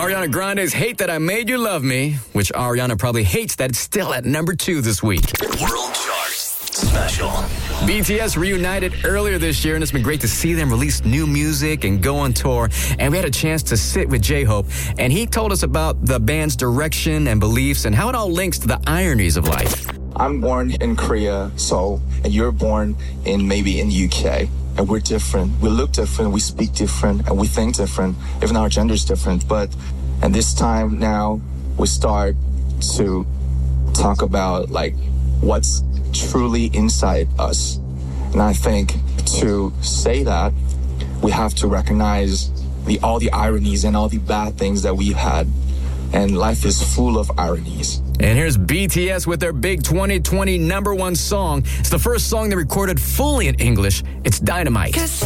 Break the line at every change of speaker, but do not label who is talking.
Ariana Grande's Hate That I Made You Love Me, which Ariana probably hates that it's still at number 2 this week.
World Chart Special.
BTS reunited earlier this year, and it's been great to see them release new music and go on tour. And we had a chance to sit with J-Hope, and he told us about the band's direction and beliefs and how it all links to the ironies of life.
I'm born in Korea, Seoul, and you're born maybe in UK. And we're different. We look different, we speak different, and we think different. Even our gender's different. And this time now, we start to talk about what's truly inside us. And I think to say that, we have to recognize all the ironies and all the bad things that we've had. And life is full of ironies.
And here's BTS with their big 2020 #1 song. It's the first song they recorded fully in English. It's Dynamite.